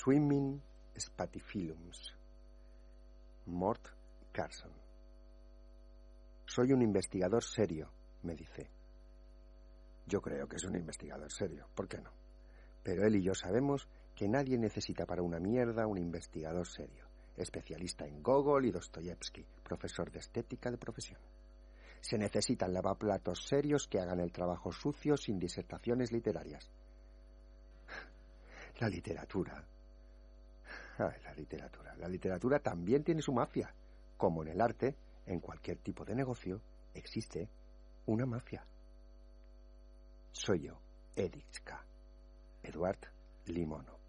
Swimming Spathiphyllums. Mort Carson. Soy un investigador serio, me dice. Yo creo que es un investigador serio, ¿por qué no? Pero él y yo sabemos que nadie necesita para una mierda un investigador serio, especialista en Gogol y Dostoyevsky, profesor de estética de profesión. Se necesitan lavaplatos serios que hagan el trabajo sucio sin disertaciones literarias. La literatura. Ay, la literatura también tiene su mafia. Como en el arte, en cualquier tipo de negocio, existe una mafia. Soy yo, Edichka, Eduard Limono.